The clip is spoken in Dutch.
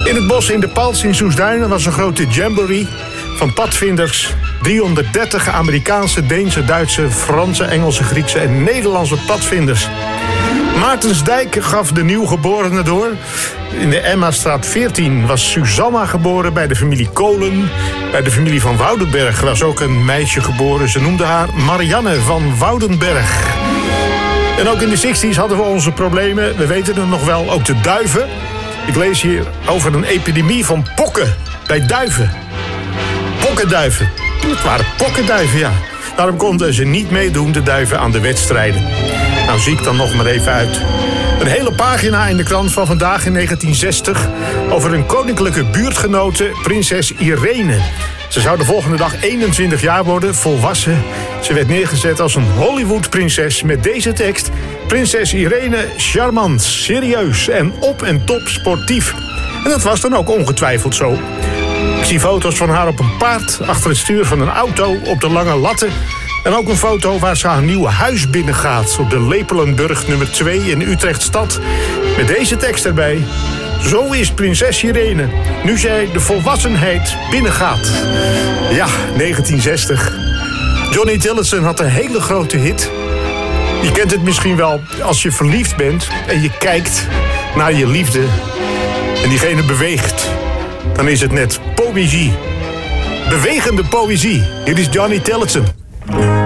In het bos in de Pals in Soestduinen was een grote jamboree van padvinders. 330 Amerikaanse, Deense, Duitse, Franse, Engelse, Griekse en Nederlandse padvinders. Maartensdijk gaf de nieuwgeborene door. In de Emmastraat 14 was Susanna geboren bij de familie Kolen. Bij de familie van Woudenberg was ook een meisje geboren. Ze noemden haar Marianne van Woudenberg. En ook in de 60's hadden we onze problemen. We weten het nog wel, ook de duiven. Ik lees hier over een epidemie van pokken bij duiven. Pokkenduiven. Het waren pokkenduiven, ja. Daarom konden ze niet meedoen, de duiven, aan de wedstrijden. Nou, zie ik dan nog maar even uit. Een hele pagina in de krant van vandaag in 1960... over een koninklijke buurtgenote, prinses Irene. Ze zou de volgende dag 21 jaar worden, volwassen. Ze werd neergezet als een Hollywood-prinses met deze tekst: Prinses Irene, charmant, serieus en op en top sportief. En dat was dan ook ongetwijfeld zo. Ik zie foto's van haar op een paard, achter het stuur van een auto, op de lange latten. En ook een foto waar ze haar nieuwe huis binnengaat op de Lepelenburg nummer 2 in Utrecht-stad. Met deze tekst erbij: zo is prinses Irene, nu zij de volwassenheid binnengaat. Ja, 1960. Johnny Tillotson had een hele grote hit. Je kent het misschien wel als je verliefd bent en je kijkt naar je liefde en diegene beweegt. Dan is het net poëzie. Bewegende poëzie. Hier is Johnny Tillotson.